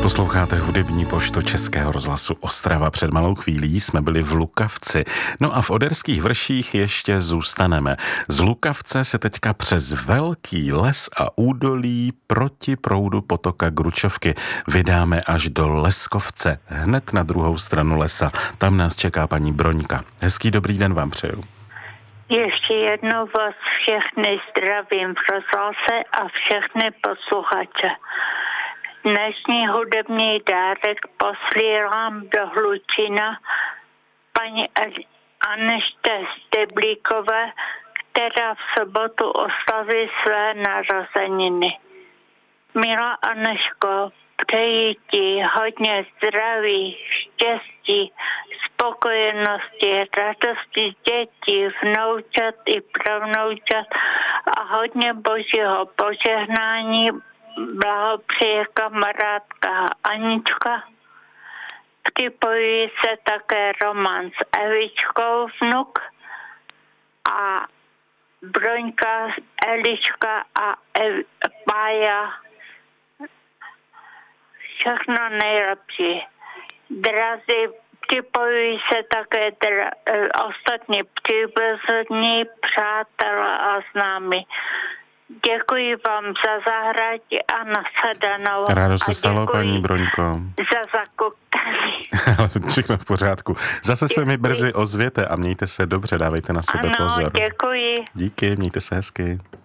Posloucháte hudební poštu Českého rozhlasu Ostrava. Před malou chvílí jsme byli v Lukavci. No a v Oderských vrších ještě zůstaneme. Z Lukavce se teďka přes velký les a údolí proti proudu potoka Gručovky vydáme až do Leskovce, hned na druhou stranu lesa. Tam nás čeká paní Broňka. Hezký dobrý den vám přeju. Ještě jednou vás všechny zdravím v rozhlase a všechny posluchače. Dnešní hudební dárek posílám do Hlučína paní Anežce Steblíkové, která v sobotu oslaví své narozeniny. Milá Anežko, přeji ti hodně zdraví, štěstí, spokojenosti, radosti dětí, vnoučat i pravnoučat a hodně božího požehnání. Blahopřeje kamarádka Anička. Připojí se také Roman s Evičkou vnuk a Broňka, Eliška a Pája. Všechno nejlepší. Drazí, připojí se také ostatní příbuzní, přátelé a známí. Děkuji vám za zahrátí a nashledanou. Rádo se stalo, paní Broňko. Za zakoptání. Všechno v pořádku. Zase děkuji. Se mi brzy ozvěte a mějte se dobře, dávejte na sebe pozor. Děkuji. Díky, mějte se hezky.